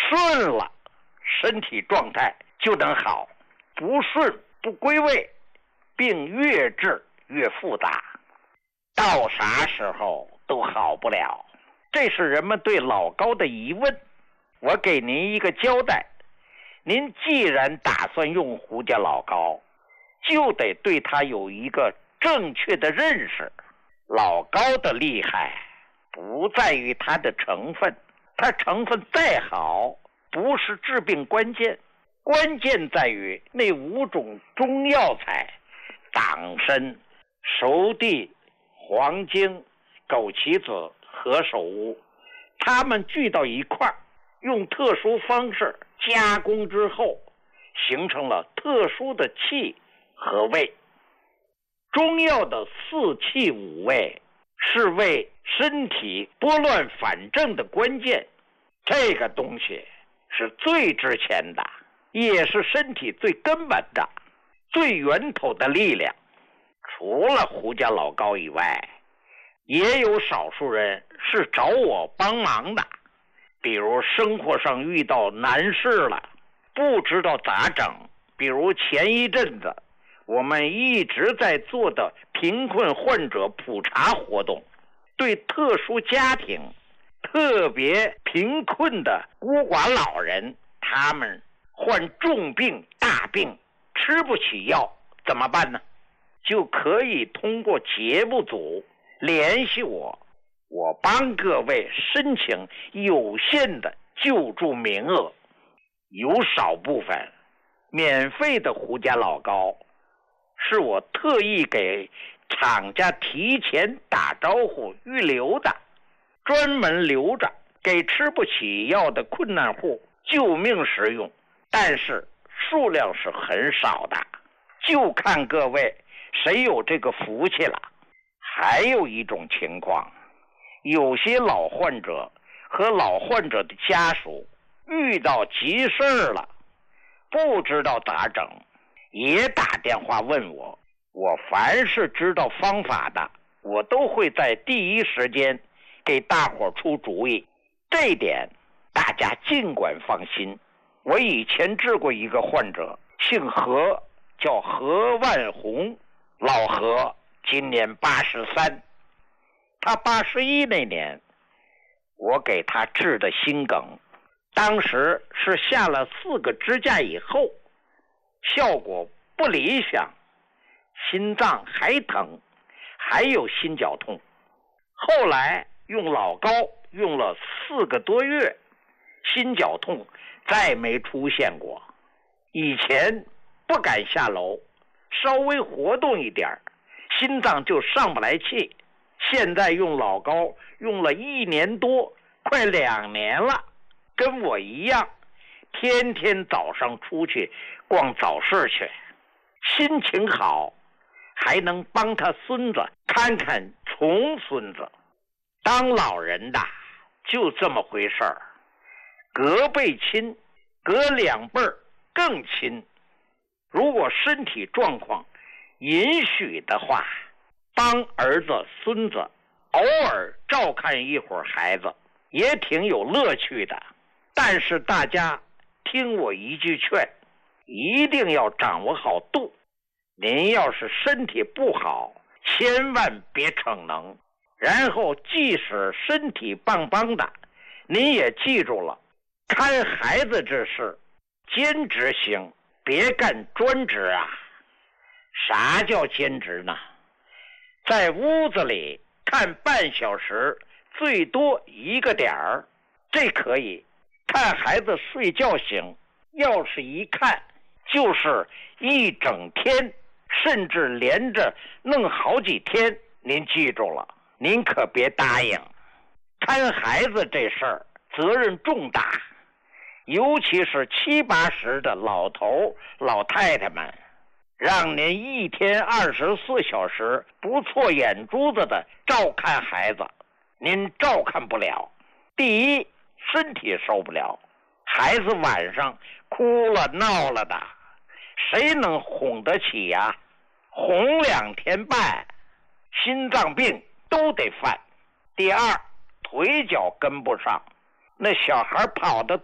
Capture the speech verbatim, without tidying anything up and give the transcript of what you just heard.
顺了，身体状态就能好；不顺不归位，病越治越复杂，到啥时候都好不了。这是人们对老高的疑问。我给您一个交代，您既然打算用胡家老高，就得对他有一个正确的认识。老高的厉害不在于它的成分，它成分再好不是治病关键，关键在于那五种中药材：党参、熟地、黄精、枸杞子、何首乌，它们聚到一块儿，用特殊方式加工之后，形成了特殊的气和味。中药的四气五味是为身体拨乱反正的关键，这个东西是最值钱的，也是身体最根本的、最源头的力量。除了胡家老高以外，也有少数人是找我帮忙的，比如生活上遇到难事了，不知道咋整。比如前一阵子我们一直在做的贫困患者普查活动，对特殊家庭、特别贫困的孤寡老人，他们患重病大病，吃不起药怎么办呢？就可以通过节目组联系我，我帮各位申请有限的救助名额，有少部分免费的胡家老高是我特意给厂家提前打招呼预留的，专门留着给吃不起药的困难户救命使用，但是数量是很少的，就看各位谁有这个福气了。还有一种情况，有些老患者和老患者的家属遇到急事了，不知道咋整，也打电话问我。我凡是知道方法的，我都会在第一时间给大伙出主意，这一点大家尽管放心。我以前治过一个患者，姓何，叫何万红，老何今年八十三，他八十一那年，我给他治的心梗，当时是下了四个支架以后，效果不理想，心脏还疼，还有心绞痛。后来用老高用了四个多月，心绞痛再没出现过。以前不敢下楼，稍微活动一点，心脏就上不来气。现在用老高用了一年多，快两年了，跟我一样，天天早上出去逛早市去，心情好，还能帮他孙子看看重孙子。当老人的就这么回事儿，隔辈亲，隔两辈儿更亲。如果身体状况允许的话，帮儿子孙子偶尔照看一会儿孩子也挺有乐趣的。但是大家听我一句劝，一定要掌握好度。您要是身体不好，千万别逞能。然后即使身体棒棒的，您也记住了，看孩子这事兼职行，别干专职啊。啥叫兼职呢？在屋子里看半小时，最多一个点儿，这可以。看孩子睡觉行，要是一看就是一整天，甚至连着弄好几天。您记住了，您可别答应。看孩子这事儿责任重大，尤其是七八十的老头老太太们，让您一天二十四小时不错眼珠子的照看孩子，您照看不了。第一，身体受不了，孩子晚上哭了闹了的，谁能哄得起呀？哄两天半，心脏病都得犯。第二，腿脚跟不上，那小孩跑得